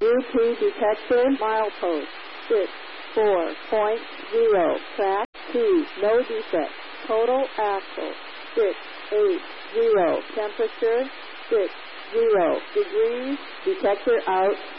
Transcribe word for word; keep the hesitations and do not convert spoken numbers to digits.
U P detector, milepost, six four point zero, track two, no defect, total axle, six eight zero, temperature, six zero degrees, detector out.